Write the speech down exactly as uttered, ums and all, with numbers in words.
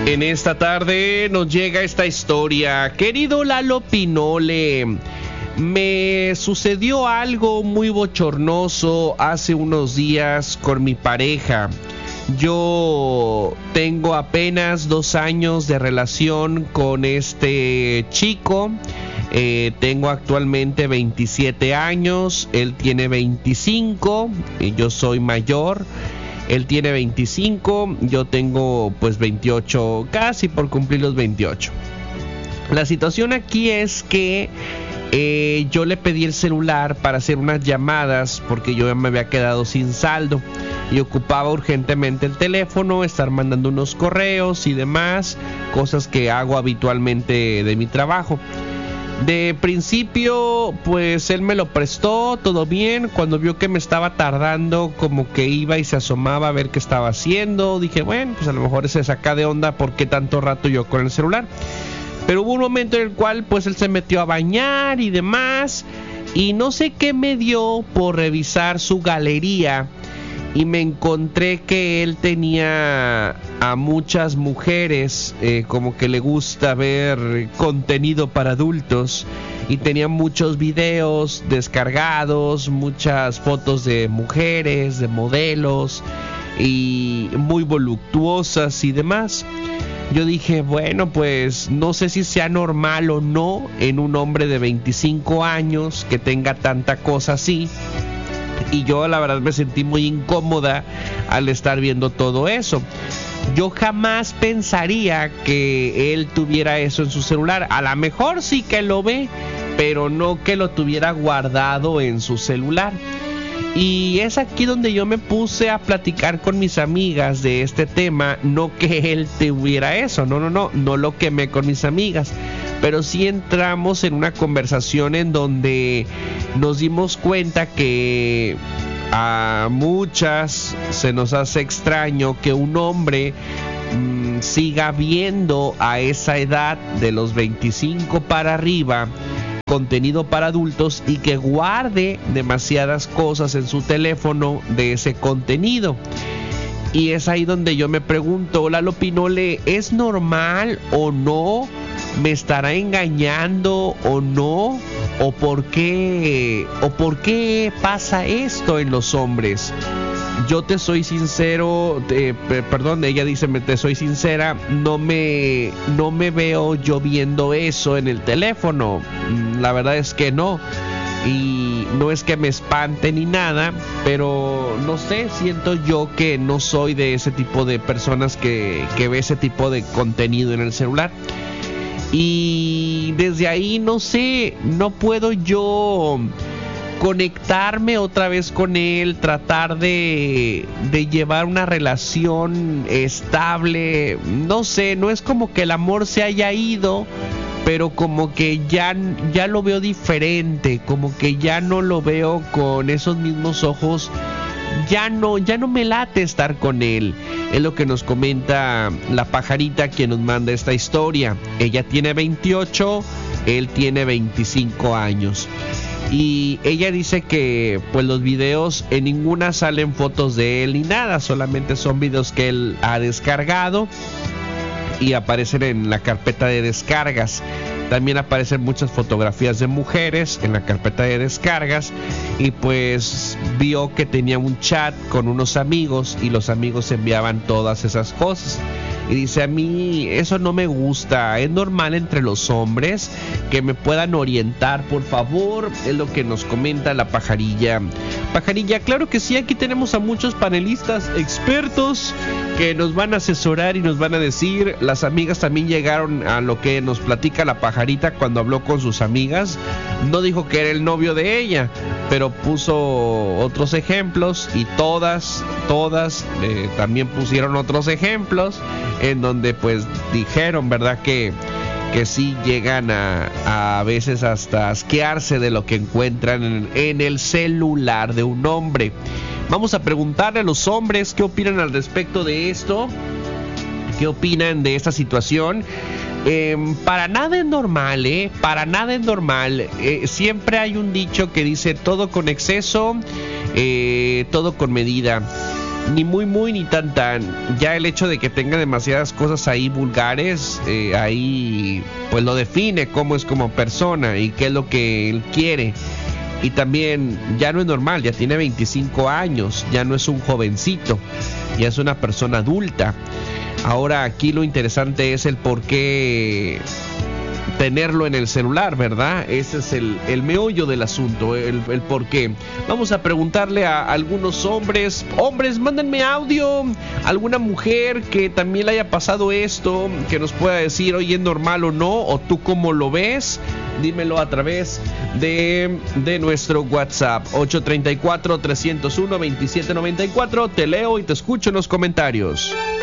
En esta tarde nos llega esta historia. Querido Lalo Pinole, me sucedió algo muy bochornoso hace unos días con mi pareja. Yo tengo apenas dos años de relación con este chico. Eh, tengo actualmente veintisiete años, él tiene veinticinco, y yo soy mayor. Él tiene veinticinco, yo tengo pues veintiocho, casi por cumplir los veintiocho. La situación aquí es que eh, yo le pedí el celular para hacer unas llamadas porque yo ya me había quedado sin saldo y ocupaba urgentemente el teléfono, estar mandando unos correos y demás, cosas que hago habitualmente de mi trabajo. De principio, pues él me lo prestó, todo bien. Cuando vio que me estaba tardando, como que iba y se asomaba a ver qué estaba haciendo. Dije, bueno, pues a lo mejor se saca de onda por qué tanto rato yo con el celular. Pero hubo un momento en el cual, pues él se metió a bañar y demás. Y no sé qué me dio por revisar su galería. Y me encontré que él tenía a muchas mujeres, eh, como que le gusta ver contenido para adultos, y tenía muchos videos descargados, muchas fotos de mujeres, de modelos, y muy voluptuosas y demás. Yo dije, bueno, pues no sé si sea normal o no en un hombre de veinticinco años que tenga tanta cosa así. Y yo la verdad me sentí muy incómoda al estar viendo todo eso. Yo jamás pensaría que él tuviera eso en su celular. A lo mejor sí que lo ve, pero no que lo tuviera guardado en su celular. Y es aquí donde yo me puse a platicar con mis amigas de este tema. No que él tuviera eso, no, no, no, no lo quemé con mis amigas. Pero sí entramos en una conversación en donde nos dimos cuenta que a muchas se nos hace extraño que un hombre mmm, siga viendo a esa edad de los veinticinco para arriba contenido para adultos y que guarde demasiadas cosas en su teléfono de ese contenido. Y es ahí donde yo me pregunto, Lalo Pinole, ¿es normal o no? ¿Me estará engañando o no? ¿O por qué? ¿O por qué pasa esto en los hombres? Yo te soy sincero, eh, perdón, ella dice, me te soy sincera, no me, no me veo yo viendo eso en el teléfono. La verdad es que no. Y no es que me espante ni nada, pero no sé, siento yo que no soy de ese tipo de personas que, que ve ese tipo de contenido en el celular. Y desde ahí, no sé, no puedo yo conectarme otra vez con él, tratar de, de llevar una relación estable. No sé, no es como que el amor se haya ido, pero como que ya, ya lo veo diferente, como que ya no lo veo con esos mismos ojos. Ya no, ya no me late estar con él. Es lo que nos comenta la pajarita quien nos manda esta historia. Ella tiene veintiocho, él tiene veinticinco años. Y ella dice que pues los videos en ninguna salen fotos de él ni nada, solamente son videos que él ha descargado y aparecen en la carpeta de descargas. También aparecen muchas fotografías de mujeres en la carpeta de descargas. Y pues vio que tenía un chat con unos amigos y los amigos enviaban todas esas cosas. Y dice, a mí eso no me gusta. Es normal entre los hombres que me puedan orientar, por favor. Es lo que nos comenta la pajarilla. Pajarilla, claro que sí, aquí tenemos a muchos panelistas expertos que nos van a asesorar y nos van a decir. Las amigas también llegaron a lo que nos platica la pajarita cuando habló con sus amigas. No dijo que era el novio de ella, pero puso otros ejemplos y todas, todas eh, también pusieron otros ejemplos en donde pues dijeron, ¿verdad? Que, que sí llegan a, a veces hasta asquearse de lo que encuentran en, en el celular de un hombre. Vamos a preguntarle a los hombres qué opinan al respecto de esto, qué opinan de esta situación. Eh, para nada es normal, ¿eh? Para nada es normal. Eh, siempre hay un dicho que dice todo con exceso, eh, todo con medida. ni muy muy ni tan tan. Ya el hecho de que tenga demasiadas cosas ahí vulgares, eh, ahí pues lo define cómo es como persona y qué es lo que él quiere. Y también ya no es normal, ya tiene veinticinco años, ya no es un jovencito, ya es una persona adulta. Ahora aquí lo interesante es el por qué tenerlo en el celular, ¿verdad? Ese es el, el meollo del asunto, el, el por qué. Vamos a preguntarle a algunos hombres. Hombres, mándenme audio. Alguna mujer que también le haya pasado esto, que nos pueda decir, oye, ¿es normal o no? ¿O tú cómo lo ves? Dímelo a través de, de nuestro WhatsApp ocho tres cuatro, tres cero uno, dos siete nueve cuatro. Te leo y te escucho en los comentarios.